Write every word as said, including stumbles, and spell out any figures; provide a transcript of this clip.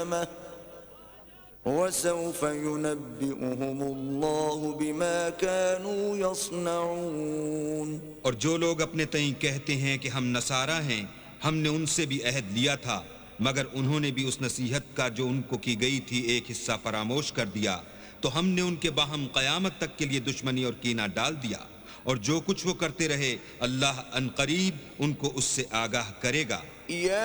जहन्नम वसौफ युनब्बिउहुमुल्लाहु बिमा कानू यसनऊन। और जो लोग अपने तईं कहते हैं कि हम नसारा हैं, हमने उनसे भी अहद लिया था, मगर उन्होंने भी उस नसीहत का जो उनको की गई थी एक हिस्सा फरामोश कर दिया, तो हमने उनके बाहम क़यामत तक के लिए दुश्मनी और कीना डाल दिया। और जो कुछ वो करते रहे, अल्लाह अनकरीब उनको उससे आगाह करेगा।